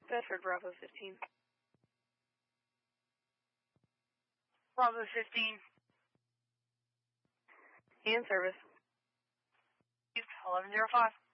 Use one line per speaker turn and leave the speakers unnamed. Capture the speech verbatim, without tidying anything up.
Bedford, Bravo fifteen.
Bravo fifteen.
In service.
eleven zero five.